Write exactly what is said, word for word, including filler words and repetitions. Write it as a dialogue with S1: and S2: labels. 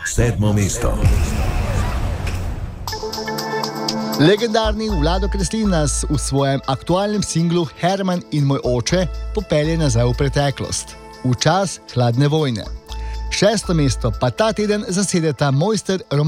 S1: Sedmo mesto.
S2: Legendarni Vlado Kreslin nas v svojem aktualnem singlu Herman in moj oče popelje nazaj v preteklost, v čas hladne vojne. Šesto mesto pa ta teden zasedeta mojster Roman